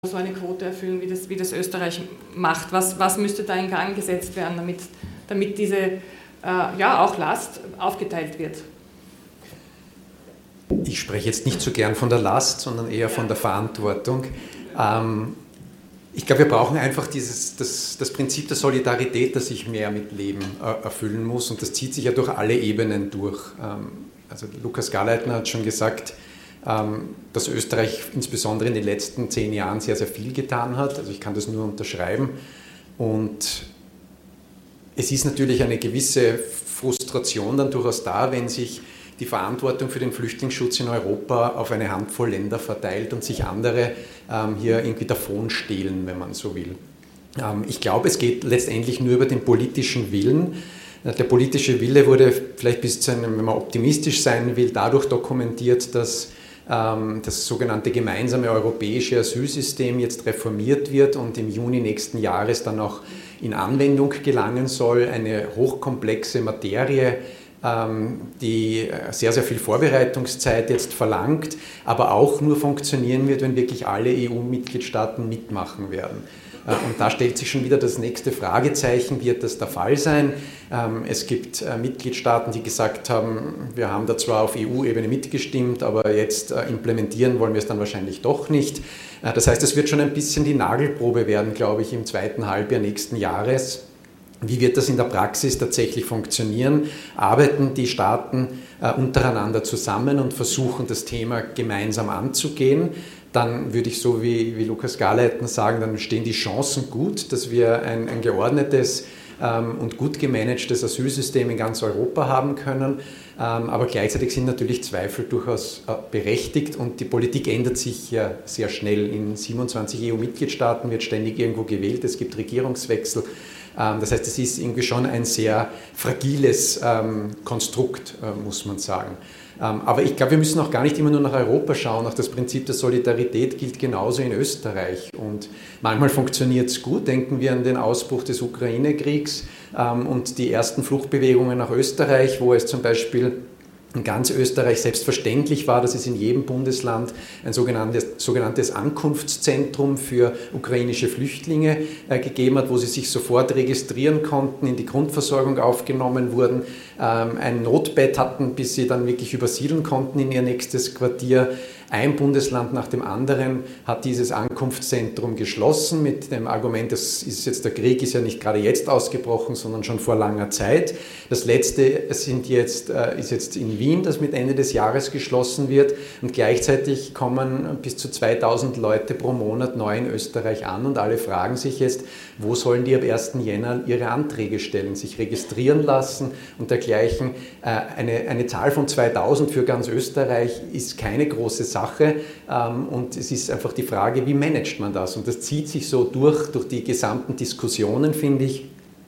so eine Quote erfüllen, wie das Österreich macht? Was müsste da in Gang gesetzt werden, damit diese auch Last aufgeteilt wird? Ich spreche jetzt nicht so gern von der Last, sondern eher von der Verantwortung. Ich glaube, wir brauchen einfach das Prinzip der Solidarität, das sich mehr mit Leben erfüllen muss, und das zieht sich ja durch alle Ebenen durch. Also Lukas Garleitner hat schon gesagt, dass Österreich insbesondere in den letzten 10 Jahren sehr, sehr viel getan hat. Also ich kann das nur unterschreiben. Und es ist natürlich eine gewisse Frustration dann durchaus da, wenn sich die Verantwortung für den Flüchtlingsschutz in Europa auf eine Handvoll Länder verteilt und sich andere hier irgendwie davonstehlen, wenn man so will. Ich glaube, es geht letztendlich nur über den politischen Willen. Der politische Wille wurde vielleicht bis zu einem, wenn man optimistisch sein will, dadurch dokumentiert, dass das sogenannte gemeinsame europäische Asylsystem jetzt reformiert wird und im Juni nächsten Jahres dann auch in Anwendung gelangen soll. Eine hochkomplexe Materie, die sehr, sehr viel Vorbereitungszeit jetzt verlangt, aber auch nur funktionieren wird, wenn wirklich alle EU-Mitgliedstaaten mitmachen werden. Und da stellt sich schon wieder das nächste Fragezeichen, wird das der Fall sein? Es gibt Mitgliedstaaten, die gesagt haben, wir haben da zwar auf EU-Ebene mitgestimmt, aber jetzt implementieren wollen wir es dann wahrscheinlich doch nicht. Das heißt, es wird schon ein bisschen die Nagelprobe werden, glaube ich, im zweiten Halbjahr nächsten Jahres. Wie wird das in der Praxis tatsächlich funktionieren? Arbeiten die Staaten untereinander zusammen und versuchen, das Thema gemeinsam anzugehen? Dann würde ich so wie Lukas Garleitner sagen, dann stehen die Chancen gut, dass wir ein geordnetes und gut gemanagtes Asylsystem in ganz Europa haben können. Aber gleichzeitig sind natürlich Zweifel durchaus berechtigt, und die Politik ändert sich ja sehr schnell. In 27 EU-Mitgliedstaaten wird ständig irgendwo gewählt, es gibt Regierungswechsel. Das heißt, es ist irgendwie schon ein sehr fragiles Konstrukt, muss man sagen. Aber ich glaube, wir müssen auch gar nicht immer nur nach Europa schauen. Auch das Prinzip der Solidarität gilt genauso in Österreich. Und manchmal funktioniert es gut. Denken wir an den Ausbruch des Ukraine-Kriegs und die ersten Fluchtbewegungen nach Österreich, wo es zum Beispiel in ganz Österreich selbstverständlich war, dass es in jedem Bundesland ein sogenanntes Ankunftszentrum für ukrainische Flüchtlinge gegeben hat, wo sie sich sofort registrieren konnten, in die Grundversorgung aufgenommen wurden, ein Notbett hatten, bis sie dann wirklich übersiedeln konnten in ihr nächstes Quartier. Ein Bundesland nach dem anderen hat dieses Ankunftszentrum geschlossen mit dem Argument, der Krieg ist ja nicht gerade jetzt ausgebrochen, sondern schon vor langer Zeit. Das letzte ist jetzt in Wien, das mit Ende des Jahres geschlossen wird, und gleichzeitig kommen bis zu 2000 Leute pro Monat neu in Österreich an, und alle fragen sich jetzt, wo sollen die ab 1. Jänner ihre Anträge stellen, sich registrieren lassen und dergleichen. Eine Zahl von 2000 für ganz Österreich ist keine große Sache. Und es ist einfach die Frage, wie managt man das? Und das zieht sich so durch die gesamten Diskussionen, finde ich.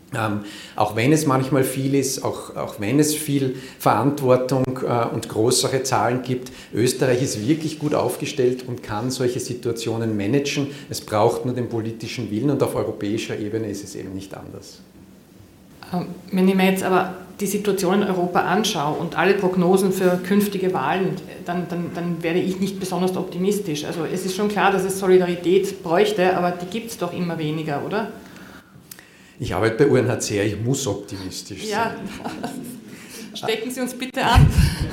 Auch wenn es manchmal viel ist, auch wenn es viel Verantwortung und größere Zahlen gibt, Österreich ist wirklich gut aufgestellt und kann solche Situationen managen. Es braucht nur den politischen Willen, und auf europäischer Ebene ist es eben nicht anders. Wenn ich mir jetzt aber die Situation in Europa anschaue und alle Prognosen für künftige Wahlen, dann werde ich nicht besonders optimistisch. Also es ist schon klar, dass es Solidarität bräuchte, aber die gibt es doch immer weniger, oder? Ich arbeite bei UNHCR, ich muss optimistisch sein. Ja, stecken Sie uns bitte an.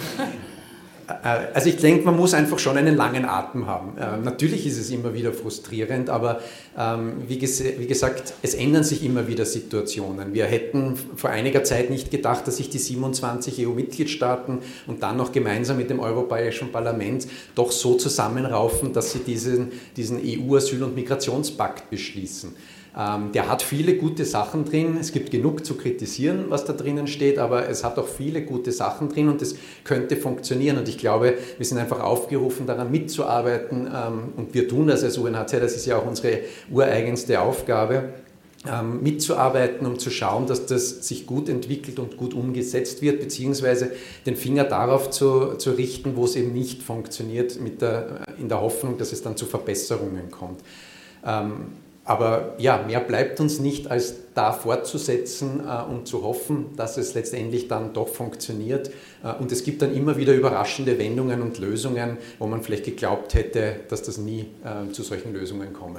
Also ich denke, man muss einfach schon einen langen Atem haben. Natürlich ist es immer wieder frustrierend, aber wie gesagt, es ändern sich immer wieder Situationen. Wir hätten vor einiger Zeit nicht gedacht, dass sich die 27 EU-Mitgliedstaaten und dann noch gemeinsam mit dem Europäischen Parlament doch so zusammenraufen, dass sie diesen EU-Asyl- und Migrationspakt beschließen. Der hat viele gute Sachen drin. Es gibt genug zu kritisieren, was da drinnen steht, aber es hat auch viele gute Sachen drin, und es könnte funktionieren. Und ich glaube, wir sind einfach aufgerufen, daran mitzuarbeiten, und wir tun das als UNHCR, das ist ja auch unsere ureigenste Aufgabe, mitzuarbeiten, um zu schauen, dass das sich gut entwickelt und gut umgesetzt wird, beziehungsweise den Finger darauf zu richten, wo es eben nicht funktioniert, in der Hoffnung, dass es dann zu Verbesserungen kommt. Aber ja, mehr bleibt uns nicht, als da fortzusetzen und zu hoffen, dass es letztendlich dann doch funktioniert. Und es gibt dann immer wieder überraschende Wendungen und Lösungen, wo man vielleicht geglaubt hätte, dass das nie zu solchen Lösungen kommen